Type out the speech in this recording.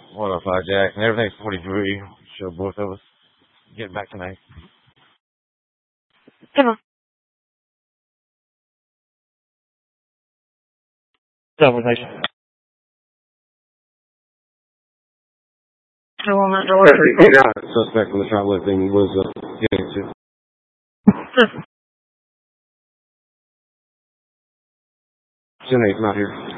What up, Jackson? Everything's 43. Show both of us getting back tonight. Come on. Double nation. How long that door? Yeah, suspect in the shoplifting was getting to. 10-8, not here.